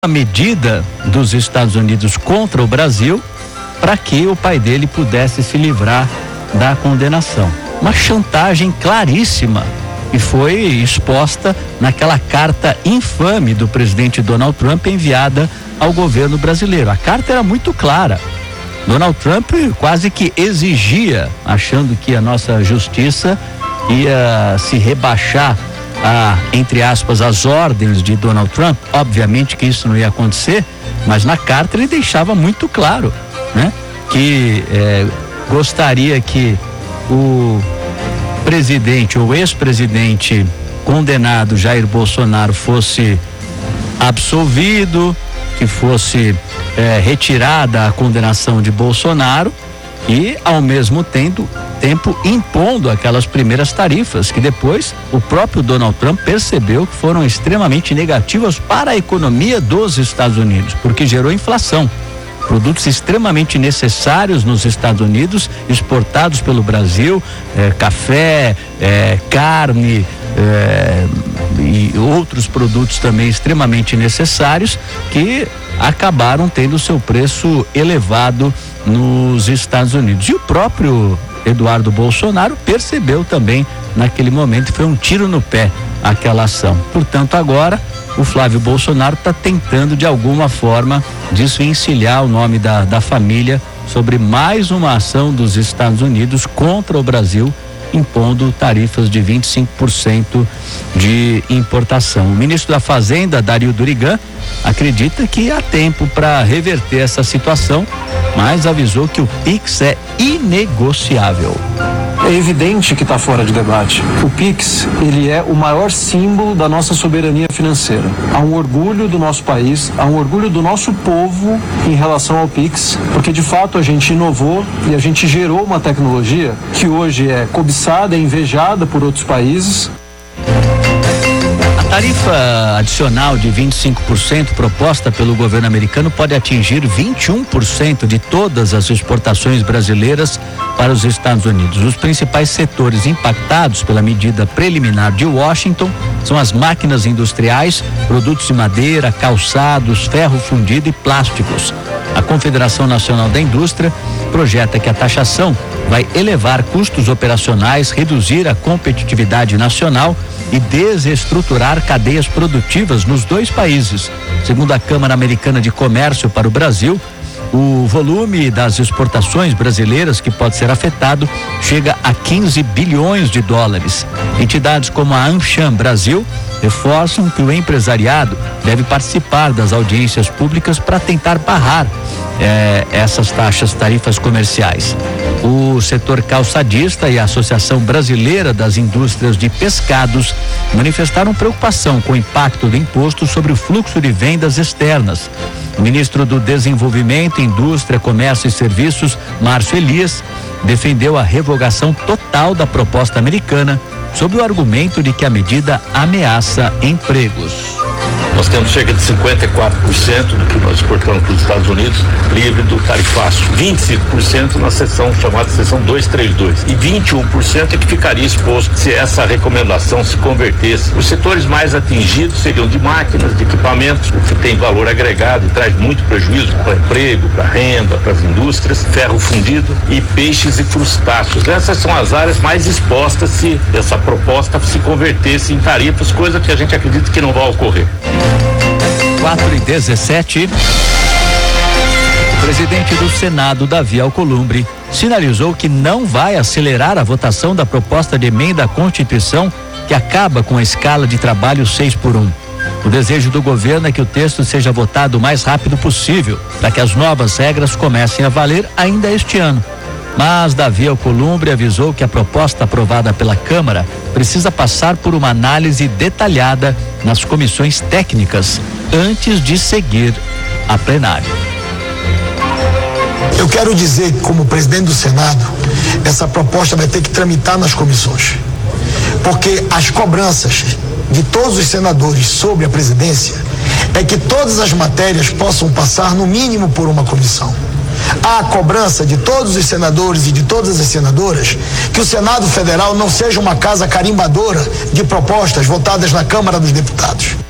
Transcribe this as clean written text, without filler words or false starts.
a medida dos Estados Unidos contra o Brasil para que o pai dele pudesse se livrar da condenação. Uma chantagem claríssima e foi exposta naquela carta infame do presidente Donald Trump enviada ao governo brasileiro. A carta era muito clara. Donald Trump quase que exigia, achando que a nossa justiça ia se rebaixar entre aspas, as ordens de Donald Trump. Obviamente que isso não ia acontecer, mas na carta ele deixava muito claro, né? Que gostaria que o presidente ou ex-presidente condenado Jair Bolsonaro fosse absolvido, que fosse retirada a condenação de Bolsonaro e, ao mesmo tempo impondo aquelas primeiras tarifas que depois o próprio Donald Trump percebeu que foram extremamente negativas para a economia dos Estados Unidos, porque gerou inflação. Produtos extremamente necessários nos Estados Unidos, exportados pelo Brasil, café, carne, e outros produtos também extremamente necessários que acabaram tendo seu preço elevado nos Estados Unidos. E o próprio Eduardo Bolsonaro percebeu também naquele momento que foi um tiro no pé aquela ação. Portanto, agora o Flávio Bolsonaro está tentando de alguma forma desvencilhar o nome da família sobre mais uma ação dos Estados Unidos contra o Brasil, impondo tarifas de 25% de importação. O ministro da Fazenda, Dario Durigan, acredita que há tempo para reverter essa situação, mas avisou que o Pix é inegociável. É evidente que está fora de debate. O Pix, ele é o maior símbolo da nossa soberania financeira. Há um orgulho do nosso país, há um orgulho do nosso povo em relação ao Pix, porque de fato a gente inovou e a gente gerou uma tecnologia que hoje é cobiçada, é invejada por outros países. A tarifa adicional de 25% proposta pelo governo americano pode atingir 21% de todas as exportações brasileiras para os Estados Unidos. Os principais setores impactados pela medida preliminar de Washington são as máquinas industriais, produtos de madeira, calçados, ferro fundido e plásticos. A Confederação Nacional da Indústria projeta que a taxação vai elevar custos operacionais, reduzir a competitividade nacional e desestruturar cadeias produtivas nos dois países. Segundo a Câmara Americana de Comércio para o Brasil, o volume das exportações brasileiras que pode ser afetado chega a 15 bilhões de dólares. Entidades como a AmCham Brasil reforçam que o empresariado deve participar das audiências públicas para tentar barrar essas tarifas comerciais. O setor calçadista e a Associação Brasileira das Indústrias de Pescados manifestaram preocupação com o impacto do imposto sobre o fluxo de vendas externas. O ministro do Desenvolvimento, Indústria, Comércio e Serviços, Márcio Elias, defendeu a revogação total da proposta americana sob o argumento de que a medida ameaça empregos. Nós temos cerca de 54% do que nós exportamos para os Estados Unidos livre do tarifaço, 25% na seção chamada seção 232 e 21% é que ficaria exposto se essa recomendação se convertesse. Os setores mais atingidos seriam de máquinas, de equipamentos, o que tem valor agregado e traz muito prejuízo para emprego, para renda, para as indústrias, ferro fundido e peixes e crustáceos. Essas são as áreas mais expostas se essa proposta se convertesse em tarifas, coisa que a gente acredita que não vai ocorrer. 4:17. O presidente do Senado, Davi Alcolumbre, sinalizou que não vai acelerar a votação da proposta de emenda à Constituição que acaba com a escala de trabalho 6x1. O desejo do governo é que o texto seja votado o mais rápido possível, para que as novas regras comecem a valer ainda este ano. Mas Davi Alcolumbre avisou que a proposta aprovada pela Câmara precisa passar por uma análise detalhada nas comissões técnicas antes de seguir a plenário. Eu quero dizer que, como presidente do Senado, essa proposta vai ter que tramitar nas comissões, porque as cobranças de todos os senadores sobre a presidência é que todas as matérias possam passar no mínimo por uma comissão. Há a cobrança de todos os senadores e de todas as senadoras que o Senado Federal não seja uma casa carimbadora de propostas votadas na Câmara dos Deputados.